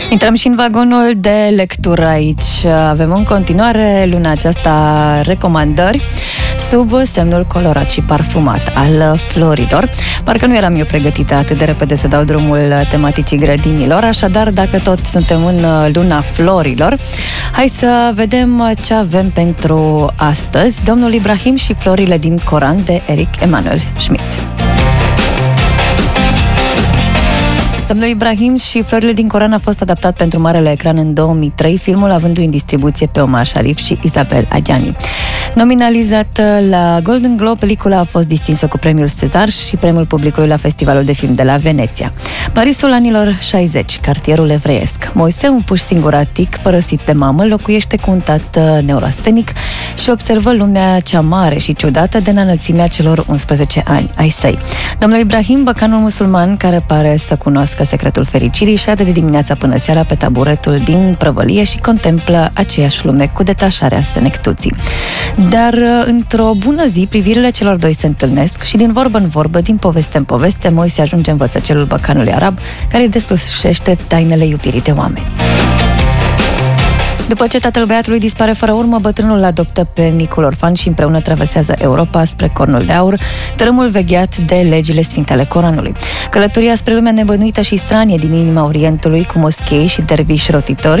Intrăm și în vagonul de lectură aici. Avem în continuare luna aceasta recomandări sub semnul colorat și parfumat al florilor. Parcă nu eram eu pregătită atât de repede să dau drumul tematicii grădinilor, așadar dacă tot suntem în luna florilor, hai să vedem ce avem pentru astăzi. Domnul Ibrahim și florile din Coran de Eric Emanuel Schmidt. Domnul Ibrahim și florile din Coran a fost adaptat pentru marele ecran în 2003, filmul avându-i în distribuție pe Omar Sharif și Isabel Adjani. Nominalizat la Golden Globe, pelicula a fost distinsă cu premiul Cezar și premiul publicului la Festivalul de Film de la Veneția. Parisul anilor 60, cartierul evreiesc. Moise, un puș singuratic, părăsit de mamă, locuiește cu un tată neurastenic și observă lumea cea mare și ciudată de înălțimea celor 11 ani ai săi. Domnul Ibrahim, băcanul musulman care pare să cunoască secretul fericirii, șade de dimineața până seara pe taburetul din prăvălie și contemplă aceeași lume cu detașarea senectuții. Dar într-o bună zi, privirile celor doi se întâlnesc și din vorbă în vorbă, din poveste în poveste, Moise ajunge învățăcelul băcanului arab, care îi deslușește tainele iubirii de oameni. După ce tatăl băiatului dispare fără urmă, bătrânul îl adoptă pe micul orfan și împreună traversează Europa spre Cornul de Aur, tărâmul vegheat de legile sfinte ale Coranului. Călătoria spre lumea nebănuită și stranie din inima Orientului, cu moschei și derviși rotitori,